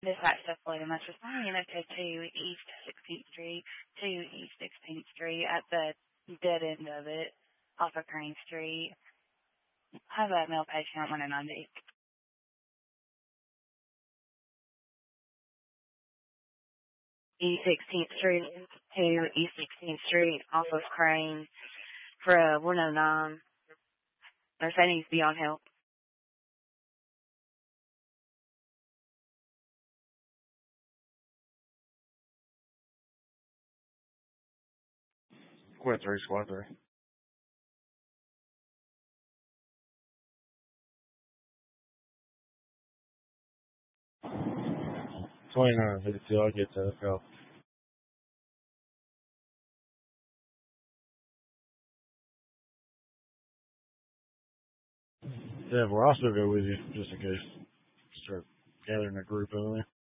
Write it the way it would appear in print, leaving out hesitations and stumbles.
Dispatch to Floyd Metro Unit to 2 East 16th Street, 2 East 16th Street at the dead end of it, off of Crane Street. Have a male patient 190. East 16th Street, 2 East 16th Street, off of Crane for a 109. They're saying he's beyond help. Quit 3, squad 3. 2952, I'll get to help. Yeah, well, I'll still go with you, just in case. Start gathering a group over there.